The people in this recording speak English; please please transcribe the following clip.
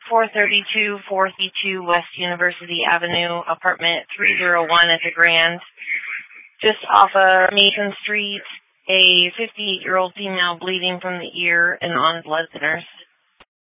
432 West University Avenue, apartment 301 at the Grand, just off of Mason Street. A 58-year-old female bleeding from the ear and on blood thinners.